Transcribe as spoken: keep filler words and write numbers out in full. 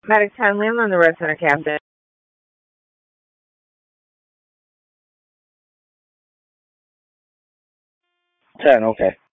Medic ten, land on the red center, Captain. ten, okay.